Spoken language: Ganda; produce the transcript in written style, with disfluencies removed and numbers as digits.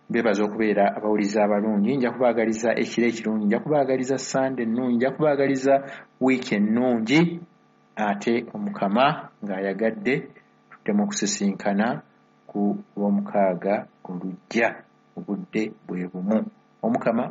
Bebaza okubeera abawuliza abalungi. Nja kubaagaliza ekiro ekirungi, nja kubaagaliza Sunday ennungi, nja kubaagaliza wiiki ennungi. Ate Omukama ng'ayagadde tuddemu okusisinkana ku Lwomukaaga olujja, obudde bwe bumu. Omukama